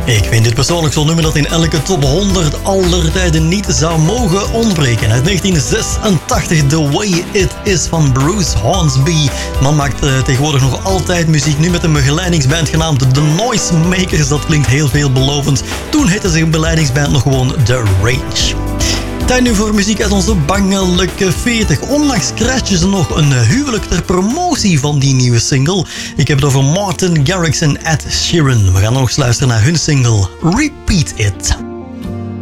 Ik vind dit persoonlijk zo'n nummer dat in elke top 100 aller tijden niet zou mogen ontbreken. Uit 1986, The Way It Is van Bruce Hornsby. De man maakt tegenwoordig nog altijd muziek, nu met een begeleidingsband genaamd The Noisemakers. Dat klinkt heel veelbelovend. Toen heette zijn begeleidingsband nog gewoon The Rage. Tijd nu voor muziek uit onze bangelijke 40. Onlangs crashten ze nog een huwelijk ter promotie van die nieuwe single. Ik heb het over Martin Garrix en Ed Sheeran. We gaan nog eens luisteren naar hun single Repeat It.